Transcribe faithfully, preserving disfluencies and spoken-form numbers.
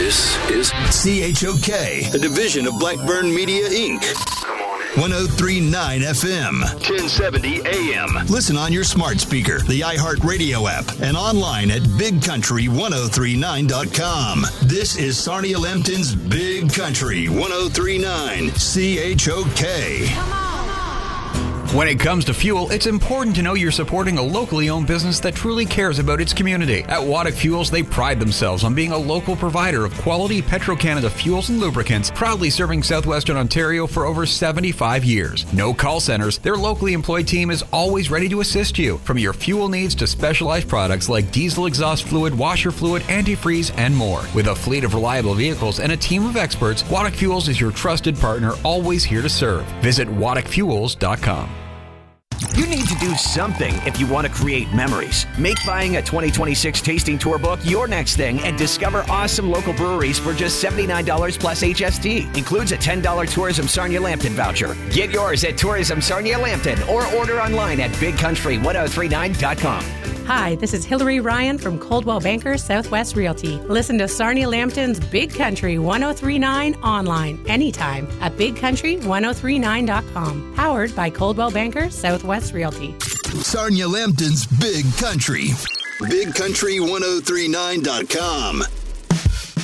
This is C H O K, a division of Blackburn Media, Incorporated. one oh three point nine F M, ten seventy A M. Listen on your smart speaker, the iHeartRadio app, and online at big country ten thirty-nine dot com. This is Sarnia Lambton's Big Country ten thirty-nine C H O K. Come on. When it comes to fuel, it's important to know you're supporting a locally owned business that truly cares about its community. At Waddick Fuels, they pride themselves on being a local provider of quality Petro-Canada fuels and lubricants, proudly serving southwestern Ontario for over seventy-five years. No call centers, their locally employed team is always ready to assist you, from your fuel needs to specialized products like diesel exhaust fluid, washer fluid, antifreeze, and more. With a fleet of reliable vehicles and a team of experts, Waddick Fuels is your trusted partner, always here to serve. Visit waddick fuels dot com. You need to do something if you want to create memories. Make buying a twenty twenty-six tasting tour book your next thing and discover awesome local breweries for just seventy-nine dollars plus H S T. Includes a ten dollars Tourism Sarnia Lambton voucher. Get yours at Tourism Sarnia Lambton or order online at big country ten thirty-nine dot com. Hi, this is Hillary Ryan from Coldwell Banker Southwest Realty. Listen to Sarnia Lambton's Big Country ten thirty-nine online anytime at big country ten thirty-nine dot com. Powered by Coldwell Banker Southwest Realty. Sarnia Lambton's Big Country. big country ten thirty-nine dot com.